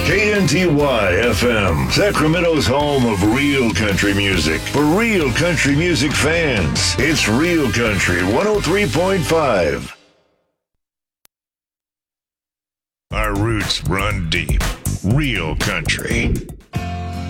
KNTY FM, Sacramento's home of real country music. For real country music fans, it's Real Country 103.5. Our roots run deep. Real country.